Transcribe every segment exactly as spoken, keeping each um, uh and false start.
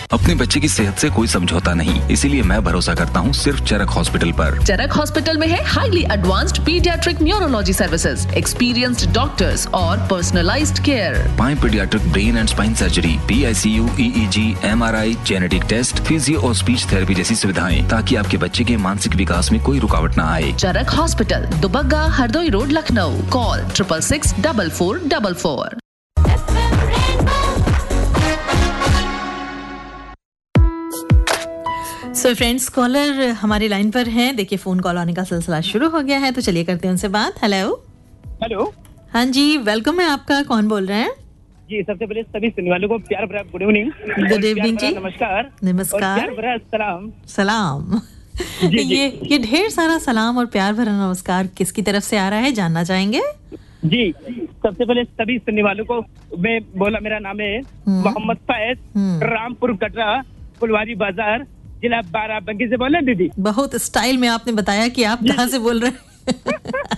अपने बच्चे की सेहत से कोई समझौता नहीं, इसीलिए मैं भरोसा करता हूँ सिर्फ चरक हॉस्पिटल पर। चरक हॉस्पिटल में है highly advanced paediatric neurology services, experienced doctors और पर्सनलाइज्ड केयर। पाए paediatric brain and spine surgery, P I C you, E E ji, M R I, genetic test, physio और स्पीच थेरेपी जैसी सुविधाएं, ताकि आपके बच्चे के मानसिक विकास में कोई रुकावट न आए। चरक hospital, Dubagga, Hardoi road, Lucknow. Call triple six double four double four. So friends, collar हमारी लाइन पर हैं। देखिए फोन कॉल आने का सिलसिला शुरू हो गया है, तो चलिए करते हैं उनसे बात। Hello hello. हाँ जी, वेलकम है आपका। कौन बोल रहे हैं? जी, सबसे पहले सभी सुनने वालों को प्यार भरा गुड इवनिंग। गुड इवनिंग जी। नमस्कार। नमस्कार। प्यार भरा सलाम। सलाम। जी, जी। ये ये ढेर सारा सलाम और प्यार भरा नमस्कार किसकी तरफ से आ रहा है, जानना चाहेंगे? जी, सबसे पहले सभी सुनने वालों को मैं बोला, मेरा नाम है मोहम्मद फैज, रामपुर कटरा, फुलवारी बाजार, जिला बाराबंकी से बोले दीदी। बहुत स्टाइल में आपने बताया कि आप कहाँ से बोल रहे हैं।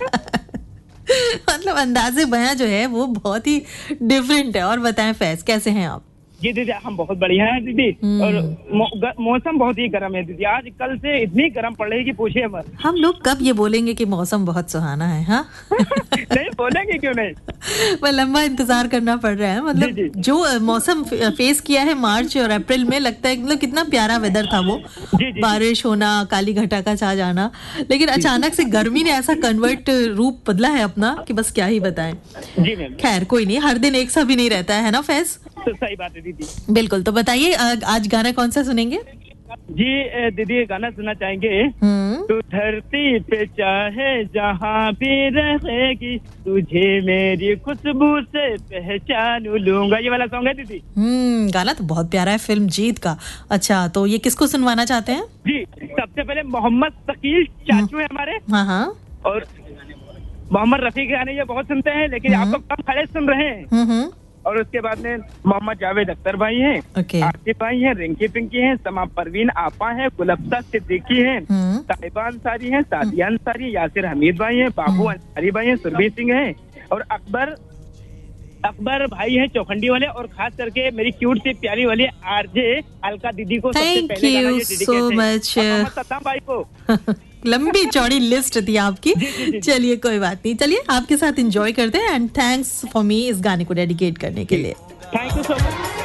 मतलब अंदाजे बयां जो है वो बहुत ही डिफरेंट है। और बताएं फैज, कैसे हैं आप? जी दीदी, हम बहुत बढ़िया हैं दीदी। और मौसम बहुत ही गर्म है दीदी, आज कल से इतनी गर्म पड़ रही है कि पूछिए मत। हम लोग कब ये बोलेंगे कि मौसम बहुत सुहाना है? हाँ नहीं बोलेंगे क्यों नहीं। पर लंबा इंतजार करना पड़ रहा है। मतलब जी, जी। जो मौसम फेस किया है मार्च और अप्रैल में, लगता है मतलब कितना प्यारा वेदर था वो। जी, जी, बारिश होना, काली घटा का छा जाना, लेकिन अचानक से गर्मी ने ऐसा कन्वर्ट रूप बदला है अपना कि बस क्या ही बताएं। जी मैम। खैर कोई नहीं, हर दिन एक सा भी नहीं रहता है ना फैज। तो सही बात है दीदी। बिल्कुल। तो बताइए आज गाना कौन सा सुनेंगे? जी दीदी, गाना सुनना चाहेंगे। तू धरती पे चाहे जहाँ भी रहेगी, तुझे मेरी खुशबू से पहचान लूंगा, ये वाला सॉन्ग है दीदी। हम्म गाना तो बहुत प्यारा है, फिल्म जीत का। अच्छा, तो ये किसको सुनवाना चाहते हैं? जी, सबसे पहले मोहम्मद शकील चाचू है हमारे। हाँ हाँ। और मोहम्मद रफी के गाने ये बहुत सुनते हैं, लेकिन आप लोग कम खड़े सुन रहे हैं। और उसके बाद में मोहम्मद जावेद अख्तर भाई हैं, okay. आसिफ भाई हैं, रिंकी पिंकी हैं, समा परवीन आपा हैं, गुलफ्ता सिद्दीकी हैं, ताइबा अंसारी हैं, सादिया अंसारी, यासिर हमीद भाई हैं, बाबू अंसारी भाई हैं, सुरभीर सिंह हैं, और अकबर अकबर भाई हैं चौखंडी वाले, और खास करके मेरी क्यूट सी प्यारी वाली आरजे अलका दीदी को सबसे पहले गाना ये डेडिकेट है, मोहम्मद सद्दाम भाई को। लंबी चौड़ी लिस्ट थी आपकी। चलिए कोई बात नहीं, चलिए आपके साथ एंजॉय करते हैं। एंड थैंक्स फॉर मी इस गाने को डेडिकेट करने के लिए। Thank you so much.